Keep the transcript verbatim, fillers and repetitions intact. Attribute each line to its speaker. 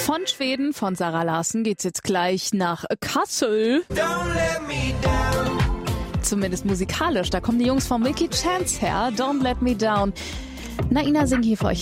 Speaker 1: Von Schweden, von Zara Larsson, geht's jetzt gleich nach Kassel.
Speaker 2: Don't let me down.
Speaker 1: Zumindest musikalisch. Da kommen die Jungs von Milky Chance her. Don't Let Me Down. Naina singt hier für euch.